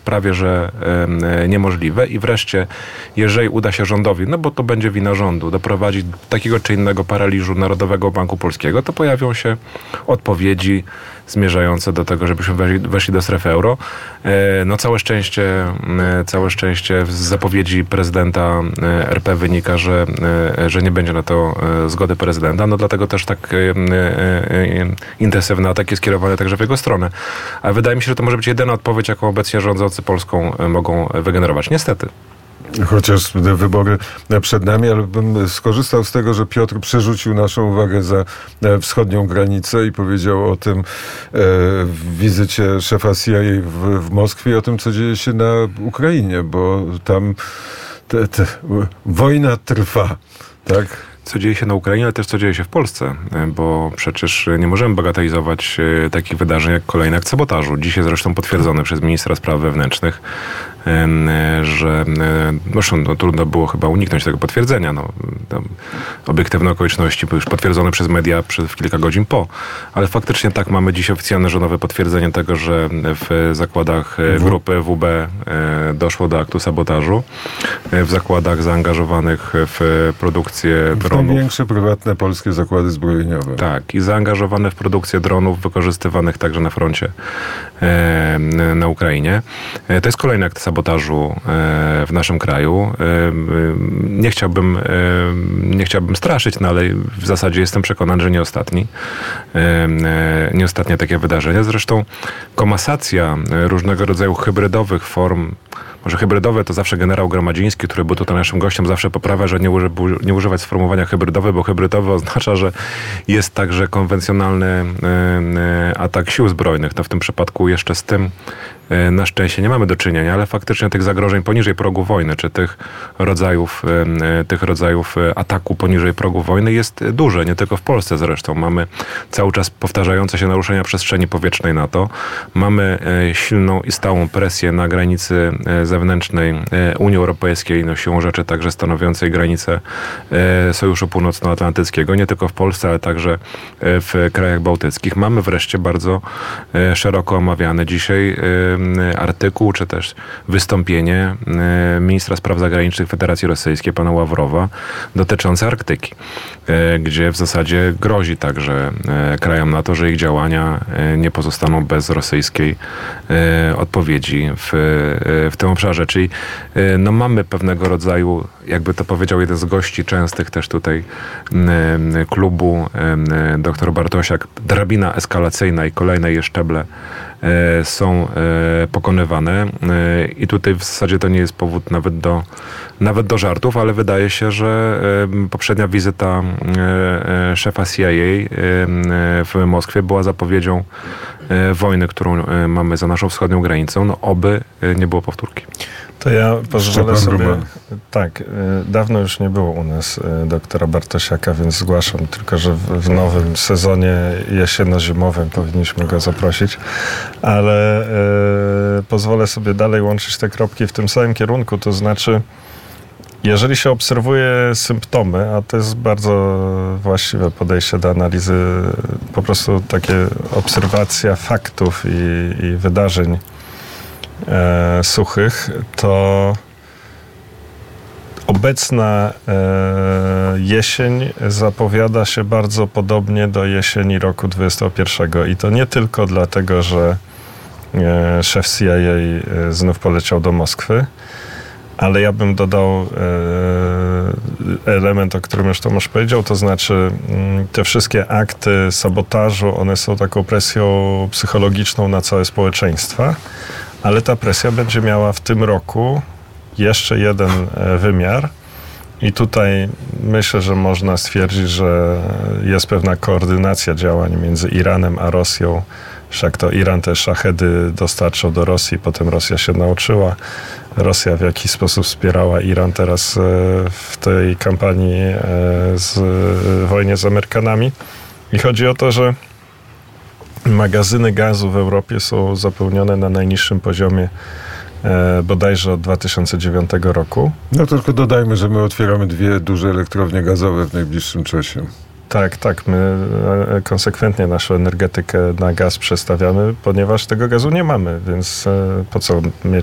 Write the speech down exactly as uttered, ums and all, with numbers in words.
prawie że e, niemożliwe i wreszcie, jeżeli uda się rządowi, no bo to będzie wina rządu, doprowadzić do takiego czy innego paraliżu Narodowego Banku Polskiego, to pojawią się odpowiedzi zmierzające do tego, żebyśmy weszli, weszli do strefy euro. E, no całe szczęście, e, całe szczęście z zapowiedzi prezydenta e, R P wynika, że, e, że nie będzie na to e, zgody prezydenta, no dlatego też tak e, e, intensywny atak jest kierowany także w jego stronę. A wydaje mi się, że to może być jedyna odpowiedź, jaką obecnie rządzący Polską e, mogą wygenerować. Niestety. Chociaż wybory przed nami, ale bym skorzystał z tego, że Piotr przerzucił naszą uwagę za wschodnią granicę i powiedział o tym e, w wizycie szefa C I A w, w Moskwie i o tym, co dzieje się na Ukrainie, bo tam te, te, wojna trwa, tak? Co dzieje się na Ukrainie, ale też co dzieje się w Polsce, bo przecież nie możemy bagatelizować takich wydarzeń jak kolejny akt sabotażu. Dzisiaj zresztą potwierdzony przez ministra spraw wewnętrznych, że zresztą no, trudno było chyba uniknąć tego potwierdzenia. No, obiektywne okoliczności były już potwierdzone przez media przez kilka godzin po, ale faktycznie tak, mamy dziś oficjalne rządowe potwierdzenie tego, że w zakładach grupy W B doszło do aktu sabotażu. W zakładach zaangażowanych w produkcję dronów. Największe prywatne polskie zakłady zbrojeniowe. Tak, i zaangażowane w produkcję dronów wykorzystywanych także na froncie e, na Ukrainie. E, to jest kolejny akt sabotażu e, w naszym kraju. E, nie chciałbym, e, nie chciałbym straszyć, no ale w zasadzie jestem przekonany, że nie ostatni. E, e, nie ostatnie takie wydarzenie. Zresztą komasacja różnego rodzaju hybrydowych form, może hybrydowe to zawsze generał Gromadziński, który był tutaj naszym gościem, zawsze poprawia, że nie, uży, nie używać sformułowania hybrydowy, bo hybrydowy oznacza, że jest także konwencjonalny e, atak sił zbrojnych. No w tym przypadku jeszcze z tym e, na szczęście nie mamy do czynienia, ale faktycznie tych zagrożeń poniżej progu wojny, czy tych rodzajów, e, tych rodzajów ataku poniżej progu wojny jest duże, nie tylko w Polsce zresztą. Mamy cały czas powtarzające się naruszenia przestrzeni powietrznej NATO. Mamy e, silną i stałą presję na granicy e, zewnętrznej Unii Europejskiej, no siłą rzeczy także stanowiącej granicę Sojuszu Północnoatlantyckiego, nie tylko w Polsce, ale także w krajach bałtyckich. Mamy wreszcie bardzo szeroko omawiany dzisiaj artykuł, czy też wystąpienie ministra spraw zagranicznych Federacji Rosyjskiej, pana Ławrowa, dotyczące Arktyki, gdzie w zasadzie grozi także krajom NATO, że ich działania nie pozostaną bez rosyjskiej odpowiedzi w, w tym obszarze. Czyli no, mamy pewnego rodzaju, jakby to powiedział jeden z gości częstych też tutaj klubu, doktor Bartosiak, drabina eskalacyjna i kolejne jej szczeble są pokonywane i tutaj w zasadzie to nie jest powód nawet do, nawet do żartów, ale wydaje się, że poprzednia wizyta szefa C I A w Moskwie była zapowiedzią wojny, którą mamy za naszą wschodnią granicą. No oby nie było powtórki. To ja pozwolę sobie... Tak, dawno już nie było u nas doktora Bartosiaka, więc zgłaszam, tylko że w nowym sezonie jesienno-zimowym powinniśmy go zaprosić, ale e, pozwolę sobie dalej łączyć te kropki w tym samym kierunku, to znaczy jeżeli się obserwuje symptomy, a to jest bardzo właściwe podejście do analizy, po prostu takie obserwacja faktów i, i wydarzeń e, suchych, to obecna e, jesień zapowiada się bardzo podobnie do jesieni roku dwudziestego pierwszego i to nie tylko dlatego, że e, szef C I A e, znów poleciał do Moskwy, ale ja bym dodał e, element, o którym już Tomasz powiedział, to znaczy m, te wszystkie akty sabotażu, one są taką presją psychologiczną na całe społeczeństwa, ale ta presja będzie miała w tym roku jeszcze jeden e, wymiar i tutaj myślę, że można stwierdzić, że jest pewna koordynacja działań między Iranem a Rosją. Wszak to Iran te szachedy dostarczał do Rosji, potem Rosja się nauczyła. Rosja w jakiś sposób wspierała Iran teraz w tej kampanii z wojnie z Amerykanami. I chodzi o to, że magazyny gazu w Europie są zapełnione na najniższym poziomie bodajże od dwa tysiące dziewiątego roku. No tylko dodajmy, że my otwieramy dwie duże elektrownie gazowe w najbliższym czasie. Tak, tak. My konsekwentnie naszą energetykę na gaz przestawiamy, ponieważ tego gazu nie mamy, więc po co mieć